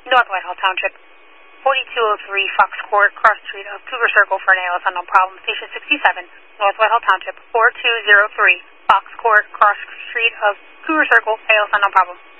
North Whitehall Township. 4203 Fox Court, cross street of Cougar Circle for an ALS unknown problem. Station 67, North Whitehall Township. 4203 Fox Court, cross street of Cougar Circle, ALS unknown problem.